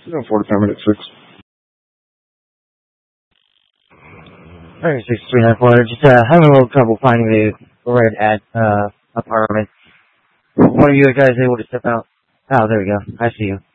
No, 45 minutes, 6. 6394. Just having a little trouble finding the red at apartment. One of you guys able to step out? Oh, there we go. I see you.